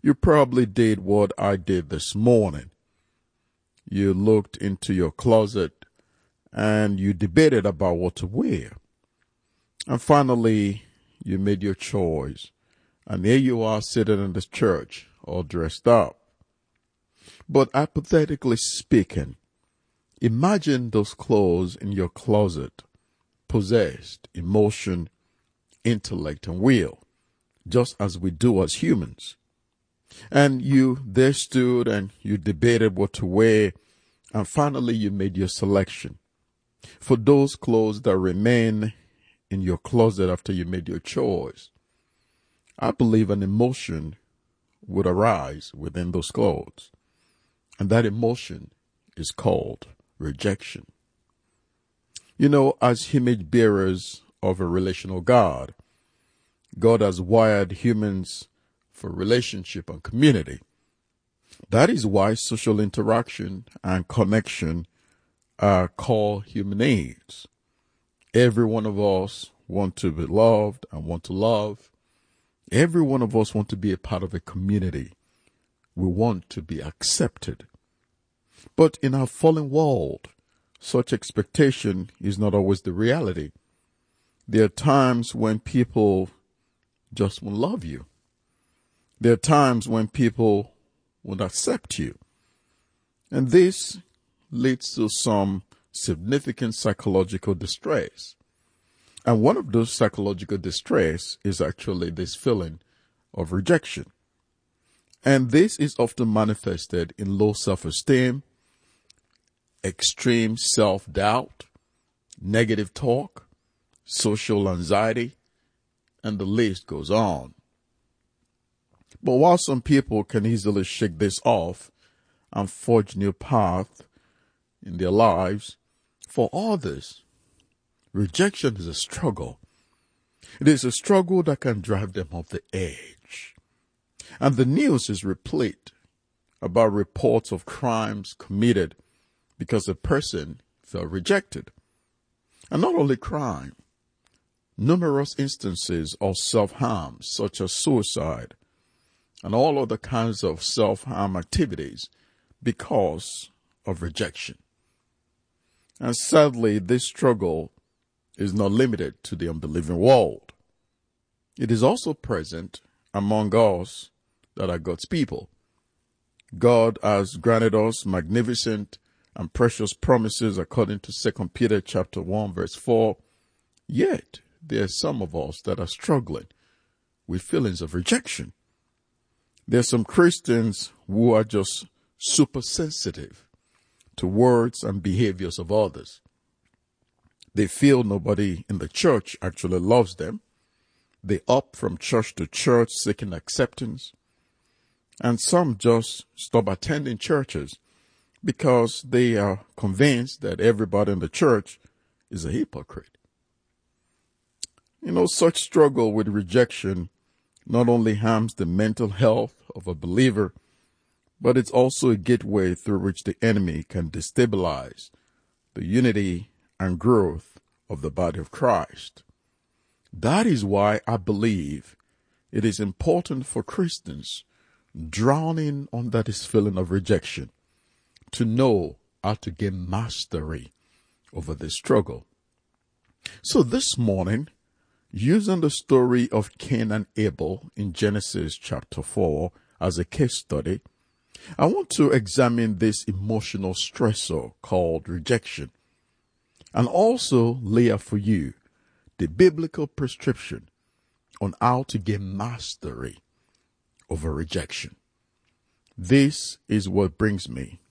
You probably did what I did this morning. You looked into your closet and you debated about what to wear. And finally, you made your choice. And here you are sitting in this church, all dressed up. But hypothetically speaking, imagine those clothes in your closet possessed emotion, intellect, and will, just as we do as humans. And you there stood and you debated what to wear, and finally you made your selection. For those clothes that remain in your closet after you made your choice, I believe an emotion would arise within those clothes. And that emotion is called rejection. You know, as image bearers of a relational God, God has wired humans for relationship and community. That is why social interaction and connection are called human needs. Every one of us want to be loved and want to love. Every one of us want to be a part of a community. We want to be accepted. But in our fallen world, such expectation is not always the reality. There are times when people just won't love you. There are times when people won't accept you. And this leads to some significant psychological distress. And one of those psychological distress is actually this feeling of rejection. And this is often manifested in low self-esteem, extreme self-doubt, negative talk, social anxiety, and the list goes on. But while some people can easily shake this off and forge new paths in their lives, for others, rejection is a struggle. It is a struggle that can drive them off the edge. And the news is replete about reports of crimes committed because a person felt rejected. And not only crime, numerous instances of self-harm such as suicide and all other kinds of self-harm activities because of rejection. And sadly, this struggle is not limited to the unbelieving world. It is also present among us that are God's people. God has granted us magnificent and precious promises according to 2 Peter chapter 1 verse 4. Yet there are some of us that are struggling with feelings of rejection. There are some Christians who are just super sensitive to words and behaviors of others. They feel nobody in the church actually loves them. They up from church to church seeking acceptance. And some just stop attending churches because they are convinced that everybody in the church is a hypocrite. You know, such struggle with rejection not only harms the mental health of a believer, but it's also a gateway through which the enemy can destabilize the unity and growth of the body of Christ. That is why I believe it is important for Christians drowning under this feeling of rejection to know how to gain mastery over this struggle. So this morning, using the story of Cain and Abel in Genesis chapter 4 as a case study, I want to examine this emotional stressor called rejection and also lay out for you the biblical prescription on how to gain mastery over rejection. This is what brings me